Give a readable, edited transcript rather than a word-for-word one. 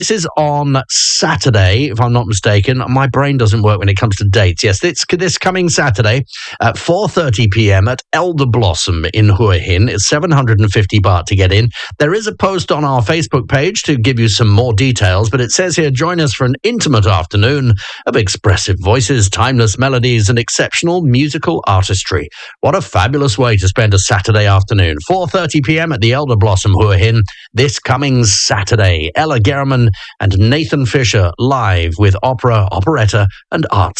This is on Saturday, if I'm not mistaken. My brain doesn't work when it comes to dates. Yes, it's this coming Saturday at 4:30 p.m. at Elder Blossom in Hua Hin. It's 750 baht to get in. There is a post on our Facebook page to give you some more details, but it says here, join us for an intimate afternoon of expressive voices, timeless melodies, and exceptional musical artistry. What a fabulous way to spend a Saturday afternoon. 4:30 p.m. at the Elder Blossom Hua Hin this coming Saturday. Ella German and Nathan Fisher live with opera, operetta, and arts.